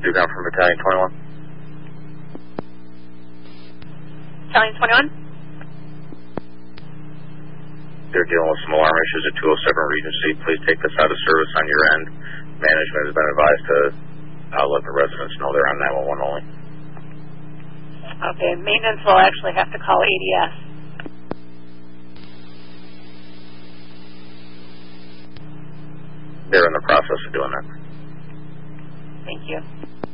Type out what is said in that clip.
Dugan from Battalion 21. Battalion 21? They're dealing with some alarm issues at 207 Regency. Please take this out of service on your end. Management has been advised to let the residents know they're on 911 only. Okay, maintenance will actually have to call ADS. They're in the process of doing that. Thank you.